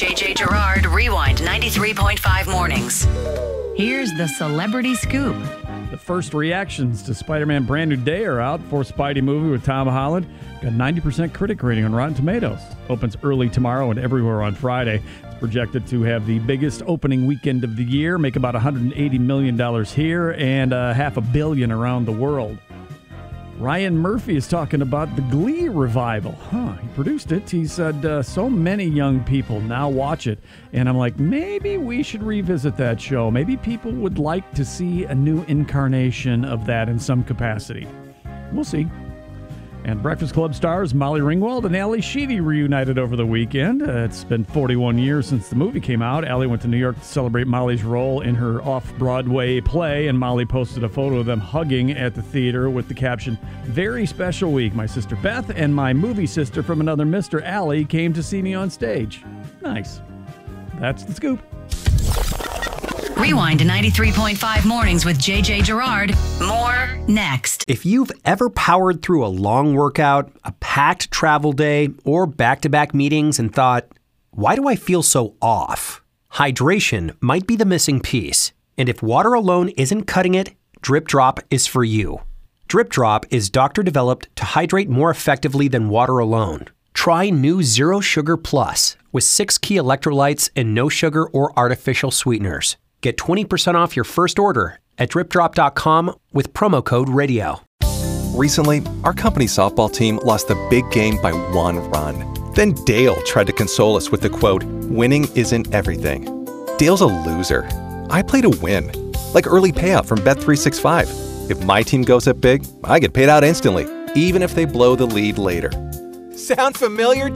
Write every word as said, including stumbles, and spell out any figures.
J J Gerard, Rewind ninety-three point five Mornings. Here's the celebrity scoop. The first reactions to Spider-Man Brand New Day are out. Fourth Spidey movie with Tom Holland. Got ninety percent critic rating on Rotten Tomatoes. Opens early tomorrow and everywhere on Friday. It's projected to have the biggest opening weekend of the year, make about one hundred eighty million dollars here and uh, half a billion around the world. Ryan Murphy is talking about the Glee revival. Huh, he produced it. He said, uh, so many young people now watch it. And I'm like, maybe we should revisit that show. Maybe people would like to see a new incarnation of that in some capacity. We'll see. And Breakfast Club stars Molly Ringwald and Ali Sheedy reunited over the weekend. Uh, it's been forty-one years since the movie came out. Ali went to New York to celebrate Molly's role in her off-Broadway play, and Molly posted a photo of them hugging at the theater with the caption, "Very special week. My sister Beth and my movie sister from another Mister Ali came to see me on stage." Nice. That's the scoop. Rewind to ninety-three point five Mornings with J J Gerard. More next. If you've ever powered through a long workout, a packed travel day, or back-to-back meetings and thought, why do I feel so off? Hydration might be the missing piece. And if water alone isn't cutting it, Drip Drop is for you. Drip Drop is doctor-developed to hydrate more effectively than water alone. Try new Zero Sugar Plus with six key electrolytes and no sugar or artificial sweeteners. Get twenty percent off your first order at drip drop dot com with promo code radio. Recently, our company softball team lost the big game by one run. Then Dale tried to console us with the quote, "Winning isn't everything." Dale's a loser. I play to win, like early payout from Bet three sixty-five. If my team goes up big, I get paid out instantly, even if they blow the lead later. Sound familiar?